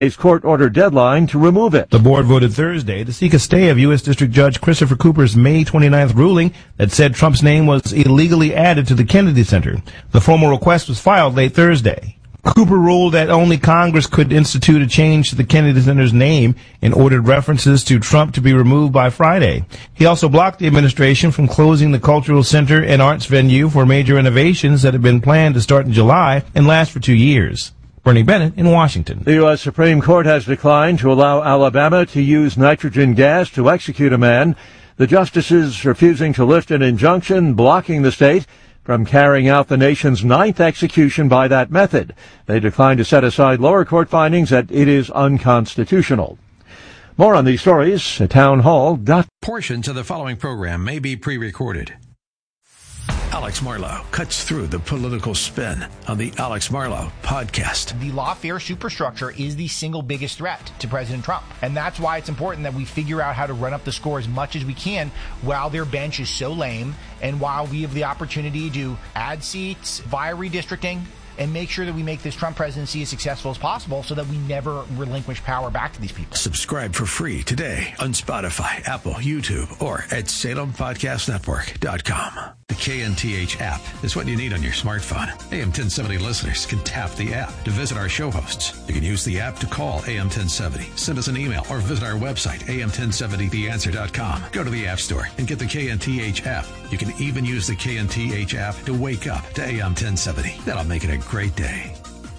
court-ordered deadline to remove it. The board voted Thursday to seek a stay of U.S. District Judge Christopher Cooper's May 29th ruling that said Trump's name was illegally added to the Kennedy Center. The formal request was filed late Thursday. Cooper ruled that only Congress could institute a change to the Kennedy Center's name and ordered references to Trump to be removed by Friday. He also blocked the administration from closing the cultural center and arts venue for major renovations that had been planned to start in July and last for 2 years. Bernie Bennett in Washington. The U.S. Supreme Court has declined to allow Alabama to use nitrogen gas to execute a man. The justices refusing to lift an injunction blocking the state from carrying out the nation's 9th execution by that method. They declined to set aside lower court findings that it is unconstitutional. More on these stories at townhall.com. Portions of the following program may be pre-recorded. Alex Marlow cuts through the political spin on the Alex Marlow podcast. The lawfare superstructure is the single biggest threat to President Trump. And that's why it's important that we figure out how to run up the score as much as we can while their bench is so lame and while we have the opportunity to add seats via redistricting and make sure that we make this Trump presidency as successful as possible so that we never relinquish power back to these people. Subscribe for free today on Spotify, Apple, YouTube, or at SalemPodcastNetwork.com. The KNTH app is what you need on your smartphone. AM 1070 listeners can tap the app to visit our show hosts. You can use the app to call AM 1070, send us an email, or visit our website, am1070theanswer.com. Go to the App Store and get the KNTH app. You can even use the KNTH app to wake up to AM 1070. That'll make it a great day.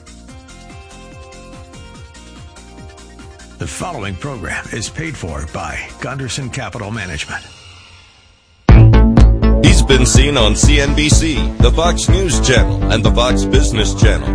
The following program is paid for by Gunderson Capital Management. He's been seen on CNBC, the Fox News Channel, and the Fox Business Channel.